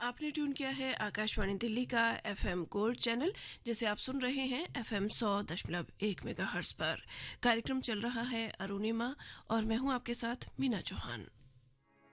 आपने ट्यून किया है आकाशवाणी दिल्ली का FM गोल्ड चैनल, जिसे आप सुन रहे हैं FM 100.1 मेगाहर्ट्ज पर। कार्यक्रम चल रहा है अरुणिमा और मैं हूं आपके साथ मीना चौहान।